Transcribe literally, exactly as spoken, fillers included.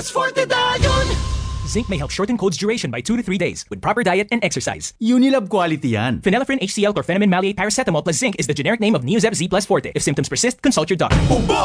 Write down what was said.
Plus Forte dayon! Zinc may help shorten cold's duration by two to three days with proper diet and exercise. Unilab quality yan. Phenylephrine H C L chlorpheniramine maleate paracetamol plus zinc is the generic name of Neozeb Z Plus Forte. If symptoms persist, consult your doctor.